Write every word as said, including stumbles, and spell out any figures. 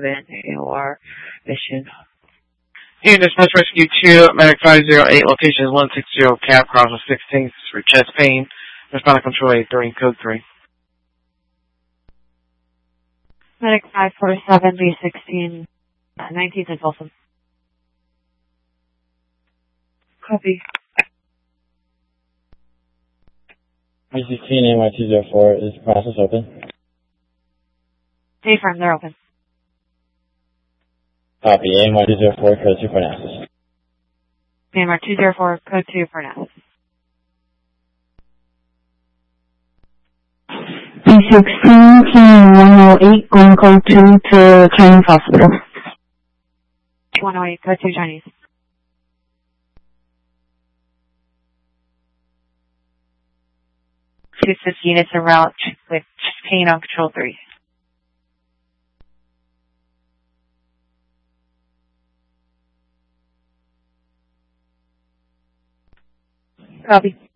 seven, A O R mission. And Dispatch Rescue two, Medic five zero eight, location is one sixty, Cap Cross with sixteenth for chest pain. Respond to Control eight during code three. Medic five four seven, B sixteen, nineteenth is also. Copy. B sixteen, A Y two zero four, is the process open? Affirm, they're open. Copy, A M Y two zero four, code two for analysis. A M R two zero four, code two for analysis. B sixteen, T one oh eight, going code two to Chinese Hospital. one oh eight, code two Chinese. Two fifty units en route with pain on Control three. Copy.